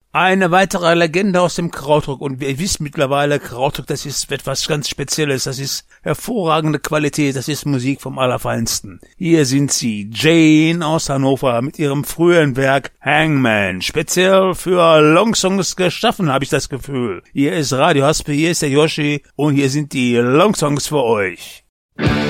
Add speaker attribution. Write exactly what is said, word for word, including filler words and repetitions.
Speaker 1: Eine weitere Legende aus dem Krautrock. Und ihr wisst mittlerweile, Krautrock, das ist etwas ganz Spezielles. Das ist hervorragende Qualität. Das ist Musik vom Allerfeinsten. Hier sind sie, Jane aus Hannover, mit ihrem frühen Werk Hangman. Speziell für Longsongs geschaffen, habe ich das Gefühl. Hier ist Radio Haspe, hier ist der Yoshi und hier sind die Longsongs für euch.